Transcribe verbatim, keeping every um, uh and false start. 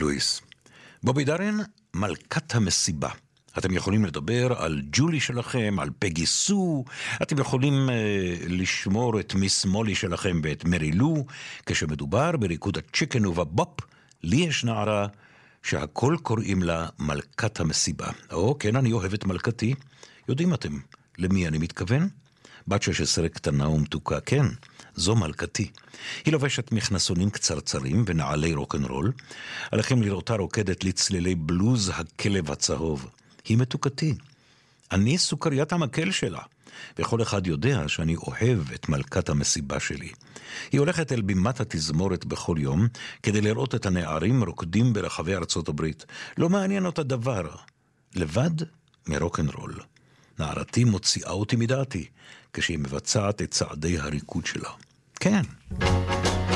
לואיס. בובי דארן, מלכת המסיבה. אתם יכולים לדבר על ג'ולי שלכם, על פגי סו, אתם יכולים אה, לשמור את מיס מולי שלכם ואת מרי לו, כשמדובר בריקוד הצ'יקן ובבופ, לי יש נערה שהכל קוראים לה מלכת המסיבה. או כן, אני אוהב את מלכתי. יודעים אתם למי אני מתכוון? בת שש עשרה קטנה ומתוקה, כן, זו מלכתי. היא לובשת מכנסונים קצרצרים ונעלי רוקנרול. עליכם לראותה רוקדת לצלילי בלוז הכלב הצהוב. היא מתוקתי. אני סוכריית המקל שלה. וכל אחד יודע שאני אוהב את מלכת המסיבה שלי. היא הולכת אל בימת התזמורת בכל יום, כדי לראות את הנערים רוקדים ברחבי ארצות הברית. לא מעניין אותה דבר. לבד מרוקנרול. נערתי מוציאה אותי מדעתי, כשהיא מבצעת את צעדי הריקוד שלה. כן.